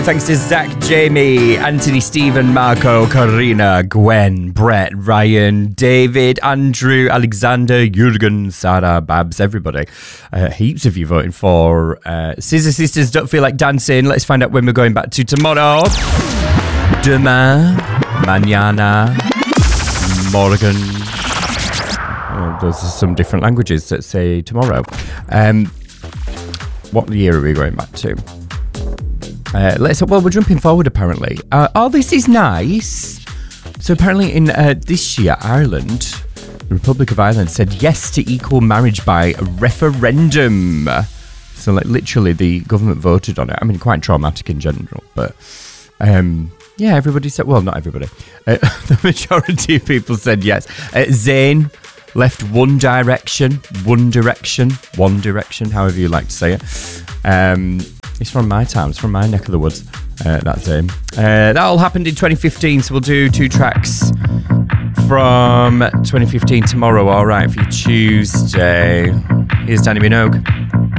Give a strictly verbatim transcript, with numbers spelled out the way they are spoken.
Thanks to Zach, Jamie, Anthony, Stephen, Marco, Karina, Gwen, Brett, Ryan, David, Andrew, Alexander, Jurgen, Sarah, Babs, everybody. Uh, heaps of you voting for uh, Scissor Sisters Don't Feel Like Dancing. Let's find out when we're going back to tomorrow. Demain, mañana, morgen. Oh, those are some different languages that say tomorrow. Um, what year are we going back to? Uh, let's. Well, we're jumping forward apparently. Uh, oh, this is nice. So apparently in uh, this year, Ireland, the Republic of Ireland, said yes to equal marriage by referendum. So like literally the government voted on it. I mean, quite traumatic in general, but um, yeah, everybody said, well, not everybody. Uh, the majority of people said yes. Uh, Zayn left One Direction, One Direction, One Direction, however you like to say it. Um... It's from my town. It's from my neck of the woods. Uh, that's him. Uh, that all happened in twenty fifteen, so we'll do two tracks from twenty fifteen tomorrow. All right, for your Tuesday. Here's Danny Minogue.